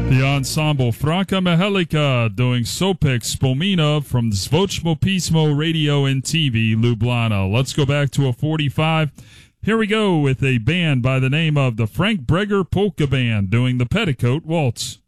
The ensemble Franca Mihelica doing Sopek Spomina from Zvochmo Pismo Radio and TV Ljubljana. Let's go back to a 45. Here we go with a band by the name of the Frank Breger Polka Band doing the Petticoat Waltz.